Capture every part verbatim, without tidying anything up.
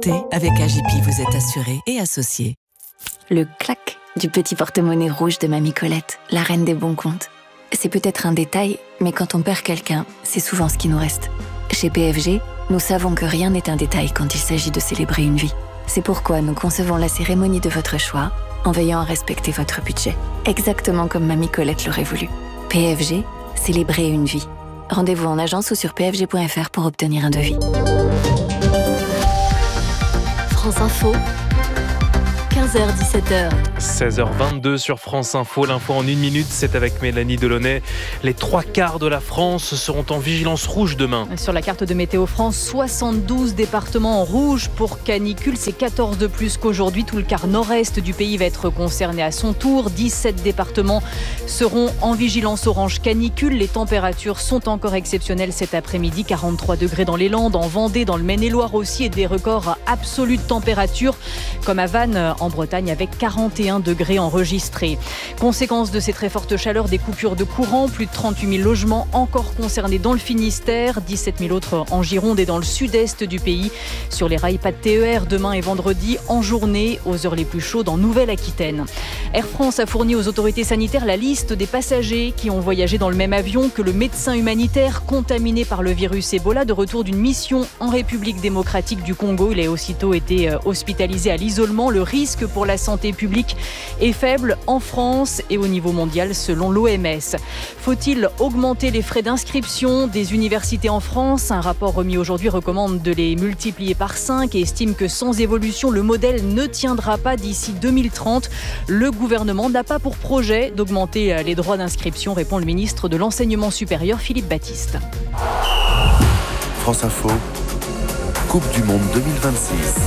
santé, avec A J P, vous êtes assuré et associé. Le clac du petit porte-monnaie rouge de Mamie Colette, la reine des bons comptes. C'est peut-être un détail, mais quand on perd quelqu'un, c'est souvent ce qui nous reste. Chez P F G, nous savons que rien n'est un détail quand il s'agit de célébrer une vie. C'est pourquoi nous concevons la cérémonie de votre choix en veillant à respecter votre budget. Exactement comme Mamie Colette l'aurait voulu. P F G, célébrer une vie. Rendez-vous en agence ou sur p f g point f r pour obtenir un devis. France Info, quinze heures dix-sept heures. seize heures vingt-deux sur France Info. L'info en une minute, c'est avec Mélanie Delaunay. Les trois quarts de la France seront en vigilance rouge demain. Sur la carte de Météo France, soixante-douze départements en rouge pour canicule. C'est quatorze de plus qu'aujourd'hui. Tout le quart nord-est du pays va être concerné à son tour. dix-sept départements seront en vigilance orange canicule. Les températures sont encore exceptionnelles cet après-midi. quarante-trois degrés dans les Landes, en Vendée, dans le Maine-et-Loire aussi, et des records absolus de température, comme à Vannes en Bretagne avec quarante et un degrés enregistrés. Conséquence de ces très fortes chaleurs, des coupures de courant, plus de trente-huit mille logements encore concernés dans le Finistère, dix-sept mille autres en Gironde et dans le sud-est du pays. Sur les rails, pas de T E R demain et vendredi en journée, aux heures les plus chaudes en Nouvelle-Aquitaine. Air France a fourni aux autorités sanitaires la liste des passagers qui ont voyagé dans le même avion que le médecin humanitaire contaminé par le virus Ebola de retour d'une mission en République démocratique du Congo. Il a aussitôt été hospitalisé à l'isolement. Le risque pour la santé publique est faible en France et au niveau mondial selon l'O M S. Faut-il augmenter les frais d'inscription des universités en France ? Un rapport remis aujourd'hui recommande de les multiplier par cinq et estime que sans évolution, le modèle ne tiendra pas d'ici deux mille trente. Le gouvernement n'a pas pour projet d'augmenter les droits d'inscription, répond le ministre de l'Enseignement supérieur Philippe Baptiste. France Info, Coupe du Monde deux mille vingt-six.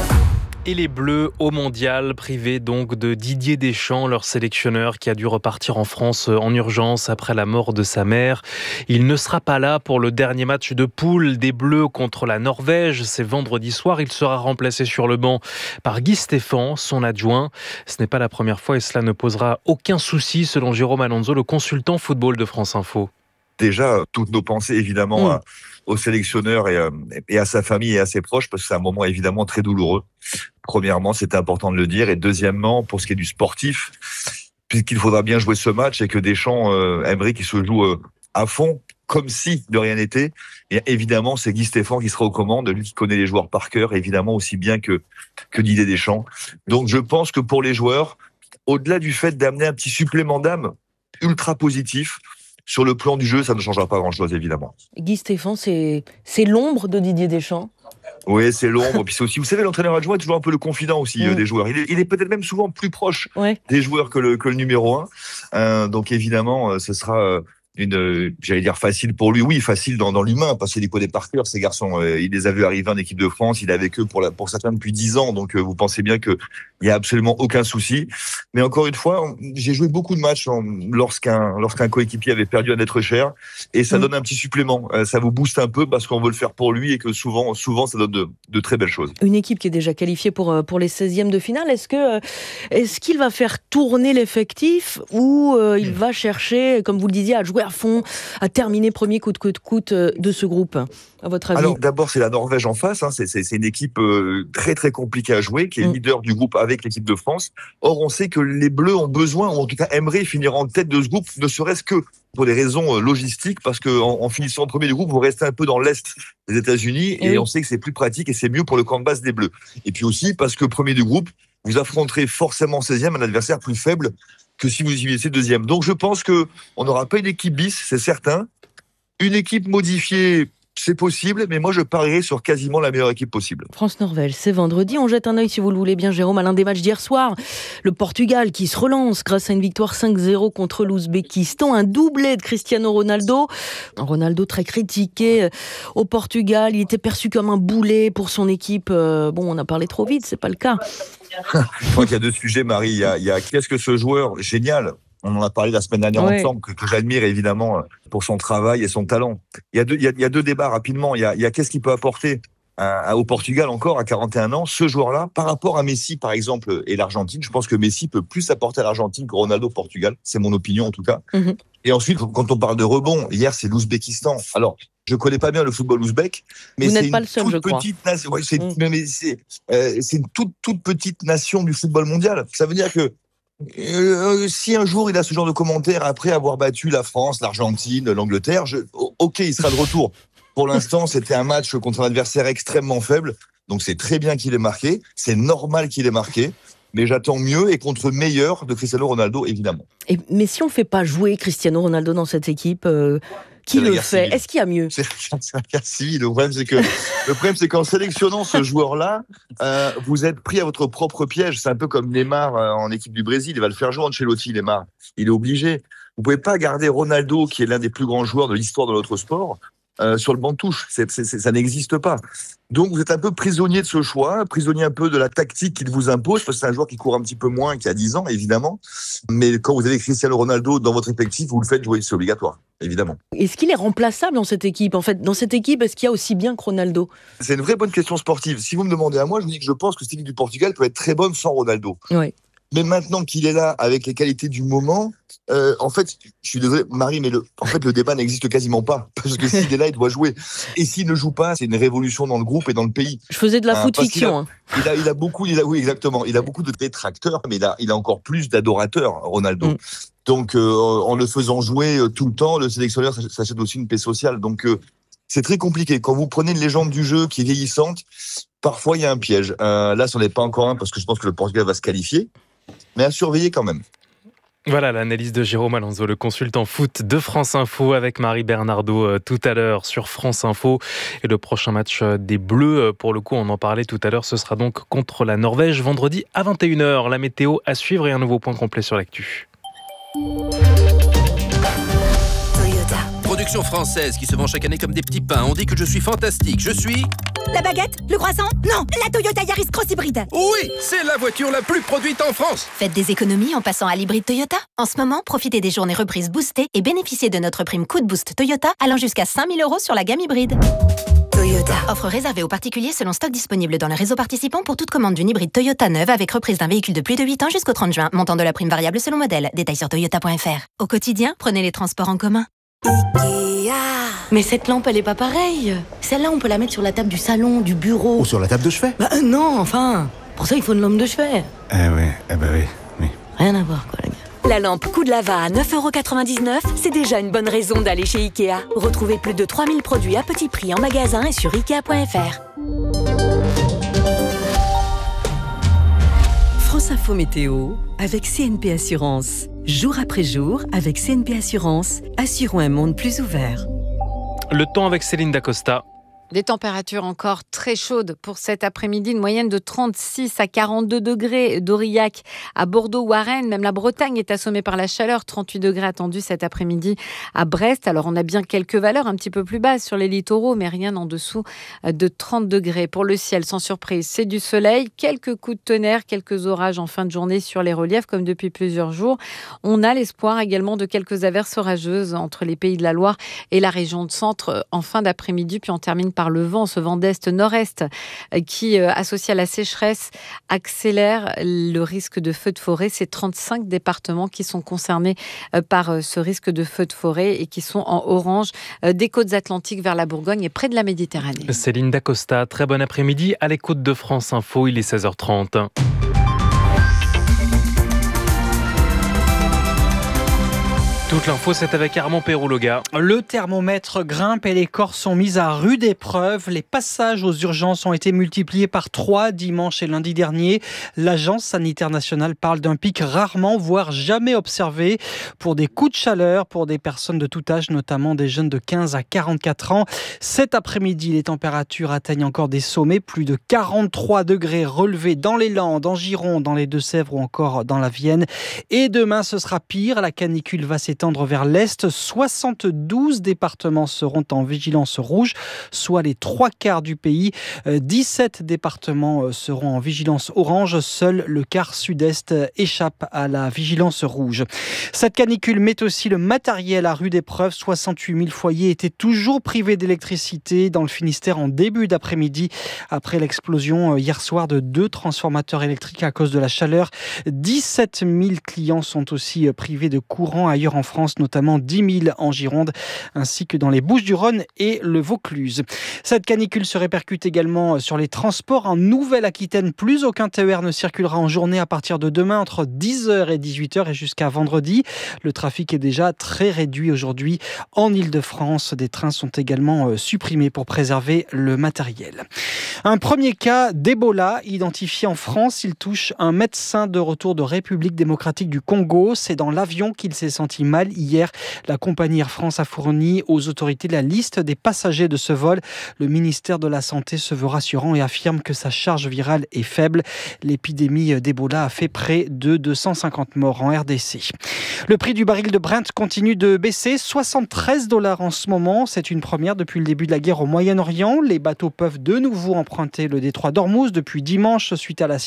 Et les Bleus au mondial, privés donc de Didier Deschamps, leur sélectionneur qui a dû repartir en France en urgence après la mort de sa mère. Il ne sera pas là pour le dernier match de poule des Bleus contre la Norvège. C'est vendredi soir. Il sera remplacé sur le banc par Guy Stéphane, son adjoint. Ce n'est pas la première fois et cela ne posera aucun souci selon Jérôme Alonso, le consultant football de France Info. Déjà, toutes nos pensées évidemment mmh. à, au sélectionneur et, et à sa famille et à ses proches, parce que c'est un moment évidemment très douloureux. Premièrement, c'était important de le dire. Et deuxièmement, pour ce qui est du sportif, puisqu'il faudra bien jouer ce match et que Deschamps euh, aimerait qu'il se joue euh, à fond, comme si de rien n'était, et évidemment, c'est Guy Stéphane qui sera aux commandes, lui qui connaît les joueurs par cœur, évidemment aussi bien que, que Didier Deschamps. Donc je pense que pour les joueurs, au-delà du fait d'amener un petit supplément d'âme ultra positif, sur le plan du jeu, ça ne changera pas grand-chose, évidemment. Guy Stéphane, c'est, c'est l'ombre de Didier Deschamps. Oui, c'est l'ombre. Puis c'est aussi, vous savez, l'entraîneur adjoint est toujours un peu le confident aussi mmh. euh, des joueurs. Il est, il est peut-être même souvent plus proche ouais. des joueurs que le, que le numéro un. Euh, donc évidemment, euh, ce sera euh, une, euh, j'allais dire facile pour lui. Oui, facile dans, dans l'humain, parce qu'il les connaît par cœur, ces garçons. Euh, il les a vus arriver en équipe de France. Il est avec eux pour, la, pour certains depuis dix ans. Donc euh, vous pensez bien qu'il n'y a absolument aucun souci. Mais encore une fois, j'ai joué beaucoup de matchs lorsqu'un, lorsqu'un coéquipier avait perdu un être cher. Et ça mmh. donne un petit supplément. Euh, ça vous booste un peu parce qu'on veut le faire pour lui et que souvent, souvent ça donne de, de très belles choses. Une équipe qui est déjà qualifiée pour, pour les seizièmes de finale. Est-ce, que, est-ce qu'il va faire tourner l'effectif ou euh, il mmh. va chercher, comme vous le disiez, à jouer à fond, à terminer premier coûte que coûte de ce groupe, à votre avis? Alors d'abord, c'est la Norvège en face. Hein. C'est, c'est, c'est une équipe euh, très très compliquée à jouer, qui est mmh. leader du groupe avec l'équipe de France. Or, on sait que les Bleus ont besoin, ou en tout cas aimeraient finir en tête de ce groupe, ne serait-ce que pour des raisons logistiques, parce qu'en en finissant en premier du groupe, vous restez un peu dans l'Est des États-Unis, et, et oui. on sait que c'est plus pratique et c'est mieux pour le camp de base des Bleus. Et puis aussi parce que premier du groupe, vous affronterez forcément seizième un adversaire plus faible que si vous y étiez deuxième. Donc je pense que on n'aura pas une équipe bis, c'est certain. Une équipe modifiée, c'est possible, mais moi je parierais sur quasiment la meilleure équipe possible. France-Norvège, c'est vendredi. On jette un œil, si vous le voulez bien, Jérôme, à l'un des matchs d'hier soir. Le Portugal qui se relance grâce à une victoire cinq zéro contre l'Ouzbékistan. Un doublé de Cristiano Ronaldo. Ronaldo très critiqué au Portugal. Il était perçu comme un boulet pour son équipe. Bon, on a parlé trop vite, c'est pas le cas. Je crois qu'il y a deux sujets, Marie. Il y a, il y a qu'est-ce que ce joueur génial, on en a parlé la semaine dernière ouais. ensemble, que, que j'admire évidemment pour son travail et son talent. Il y a deux, il y a, il y a deux débats rapidement. Il y a, il y a qu'est-ce qu'il peut apporter à, au Portugal encore à quarante et un ans, ce joueur-là, par rapport à Messi par exemple et l'Argentine, je pense que Messi peut plus apporter à l'Argentine que Ronaldo au Portugal, c'est mon opinion en tout cas. Mmh. Et ensuite, quand on parle de rebond, hier c'est l'Ouzbékistan. Alors, je connais pas bien le football ouzbek, mais Vous c'est n'êtes pas une le seul, toute je crois. petite nation. Ouais, c'est, mmh. mais c'est, euh, c'est une toute toute petite nation du football mondial. Ça veut dire que euh, si un jour il a ce genre de commentaires après avoir battu la France, l'Argentine, l'Angleterre, je, ok, il sera de retour. Pour l'instant, c'était un match contre un adversaire extrêmement faible, donc c'est très bien qu'il ait marqué, c'est normal qu'il ait marqué. Mais j'attends mieux et contre meilleur de Cristiano Ronaldo, évidemment. Et, mais si on ne fait pas jouer Cristiano Ronaldo dans cette équipe, euh, qui le fait civile. Est-ce qu'il y a mieux? C'est, c'est la guerre civile. Le problème, c'est que le problème, c'est qu'en sélectionnant ce joueur-là, euh, vous êtes pris à votre propre piège. C'est un peu comme Neymar euh, en équipe du Brésil. Il va le faire jouer Ancelotti, Neymar. Il est obligé. Vous pouvez pas garder Ronaldo, qui est l'un des plus grands joueurs de l'histoire de notre sport, Euh, sur le banc de touche, c'est, c'est, c'est, ça n'existe pas. Donc vous êtes un peu prisonnier de ce choix, prisonnier un peu de la tactique qu'il vous impose, parce que c'est un joueur qui court un petit peu moins qu'il y a dix ans, évidemment. Mais quand vous avez Cristiano Ronaldo dans votre effectif, vous le faites jouer, c'est obligatoire, évidemment. Est-ce qu'il est remplaçable dans cette équipe? En fait, dans cette équipe, est-ce qu'il y a aussi bien que Ronaldo? C'est une vraie bonne question sportive. Si vous me demandez à moi, je vous dis que je pense que cette équipe du Portugal peut être très bonne sans Ronaldo. Oui. Mais maintenant qu'il est là, avec les qualités du moment, euh, en fait, je suis désolé, Marie, mais le, en fait, le débat n'existe quasiment pas. Parce que s'il est là, il doit jouer. Et s'il ne joue pas, c'est une révolution dans le groupe et dans le pays. Je faisais de la hein, foot fiction. Hein. Il, a, il a beaucoup, il a, oui, exactement. Il a beaucoup de détracteurs, mais il a, il a encore plus d'adorateurs, Ronaldo. Mm. Donc, euh, en le faisant jouer tout le temps, le sélectionneur s'achète aussi une paix sociale. Donc, euh, c'est très compliqué. Quand vous prenez une légende du jeu qui est vieillissante, parfois, il y a un piège. Euh, là, ce n'est pas encore un, parce que je pense que le Portugal va se qualifier. Mais à surveiller quand même. Voilà l'analyse de Jérôme Alonso, le consultant foot de France Info, avec Marie Bernardo euh, tout à l'heure sur France Info. Et le prochain match des Bleus, euh, pour le coup, on en parlait tout à l'heure, ce sera donc contre la Norvège, vendredi à vingt et une heures. La météo à suivre et un nouveau point complet sur l'actu. Production française qui se vend chaque année comme des petits pains. On dit que je suis fantastique. Je suis... La baguette? Le croissant? Non, la Toyota Yaris Cross Hybride. Oui, c'est la voiture la plus produite en France. Faites des économies en passant à l'hybride Toyota. En ce moment, profitez des journées reprises boostées et bénéficiez de notre prime Coup de Boost Toyota allant jusqu'à cinq mille euros sur la gamme hybride. Toyota. Offre réservée aux particuliers selon stock disponible dans le réseau participant pour toute commande d'une hybride Toyota neuve avec reprise d'un véhicule de plus de huit ans jusqu'au trente juin. Montant de la prime variable selon modèle. Détails sur toyota point f r. Au quotidien, prenez les transports en commun. Ikea. Mais cette lampe, elle est pas pareille. Celle-là, on peut la mettre sur la table du salon, du bureau. Ou sur la table de chevet. Bah euh, non, enfin. Pour ça, il faut une lampe de chevet. Eh oui, eh ben oui, oui. Rien à voir, quoi, les gars. La lampe Coup de Lava à neuf euros quatre-vingt-dix-neuf, c'est déjà une bonne raison d'aller chez Ikea. Retrouvez plus de trois mille produits à petit prix en magasin et sur ikea point f r. France Info Météo avec C N P Assurance. Jour après jour, avec C N P Assurance, assurons un monde plus ouvert. Le temps avec Céline Dacosta. Des températures encore très chaudes pour cet après-midi, une moyenne de trente-six à quarante-deux degrés d'Aurillac à Bordeaux ou à Rennes. Même la Bretagne est assommée par la chaleur, trente-huit degrés attendus cet après-midi à Brest. Alors on a bien quelques valeurs un petit peu plus basses sur les littoraux, mais rien en dessous de trente degrés. Pour le ciel, sans surprise, c'est du soleil, quelques coups de tonnerre, quelques orages en fin de journée sur les reliefs comme depuis plusieurs jours. On a l'espoir également de quelques averses orageuses entre les Pays de la Loire et la région de Centre en fin d'après-midi, puis on termine par le vent, ce vent d'est nord-est qui, associé à la sécheresse, accélère le risque de feux de forêt. C'est trente-cinq départements qui sont concernés par ce risque de feux de forêt et qui sont en orange des côtes atlantiques vers la Bourgogne et près de la Méditerranée. Céline Dacosta, très bon après-midi à l'écoute de France Info, il est seize heures trente. Toute l'info, c'est avec Armand Perrouloga. Le thermomètre grimpe et les corps sont mis à rude épreuve. Les passages aux urgences ont été multipliés par trois dimanche et lundi dernier. L'Agence sanitaire nationale parle d'un pic rarement, voire jamais observé pour des coups de chaleur pour des personnes de tout âge, notamment des jeunes de quinze à quarante-quatre ans. Cet après-midi, les températures atteignent encore des sommets. Plus de quarante-trois degrés relevés dans les Landes, en Gironde, dans les Deux-Sèvres ou encore dans la Vienne. Et demain, ce sera pire. La canicule va s'étendre s'étendre vers l'Est. soixante-douze départements seront en vigilance rouge, soit les trois quarts du pays. dix-sept départements seront en vigilance orange. Seul le quart sud-est échappe à la vigilance rouge. Cette canicule met aussi le matériel à rude épreuve. soixante-huit mille foyers étaient toujours privés d'électricité dans le Finistère en début d'après-midi après l'explosion hier soir de deux transformateurs électriques à cause de la chaleur. dix-sept mille clients sont aussi privés de courant ailleurs en France, notamment dix mille en Gironde, ainsi que dans les Bouches-du-Rhône et le Vaucluse. Cette canicule se répercute également sur les transports. En Nouvelle-Aquitaine, plus aucun T E R ne circulera en journée à partir de demain entre dix heures et dix-huit heures et jusqu'à vendredi. Le trafic est déjà très réduit aujourd'hui. En Île-de-France, des trains sont également supprimés pour préserver le matériel. Un premier cas d'Ebola identifié en France. Il touche un médecin de retour de République démocratique du Congo. C'est dans l'avion qu'il s'est senti mal hier. La compagnie Air France a fourni aux autorités la liste des passagers de ce vol. Le ministère de la Santé se veut rassurant et affirme que sa charge virale est faible. L'épidémie d'Ebola a fait près de deux cent cinquante morts en R D C. Le prix du baril de Brent continue de baisser, soixante-treize dollars en ce moment. C'est une première depuis le début de la guerre au Moyen-Orient. Les bateaux peuvent de nouveau emprunter le détroit d'Ormuz depuis dimanche suite à la